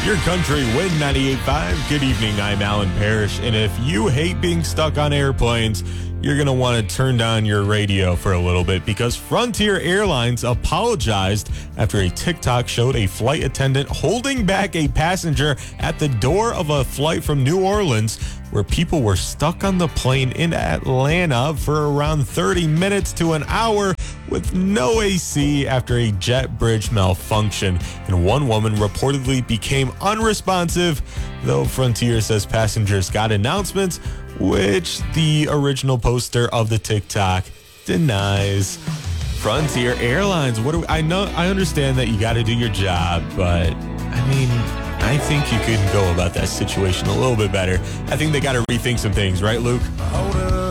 Your country win 98.5. Good evening, I'm Alan Parrish. And if you hate being stuck on airplanes, you're going to want to turn down your radio for a little bit because Frontier Airlines apologized after a TikTok showed a flight attendant holding back a passenger at the door of a flight from New Orleans where people were stuck on the plane in Atlanta for around 30 minutes to an hour with no AC after a jet bridge malfunction. And one woman reportedly became unresponsive, though Frontier says passengers got announcements, which the original poster of the TikTok denies. Frontier Airlines, I understand that you got to do your job, but I think you could go about that situation a little bit better. I think they got to rethink some things, right, Luke? Hold up.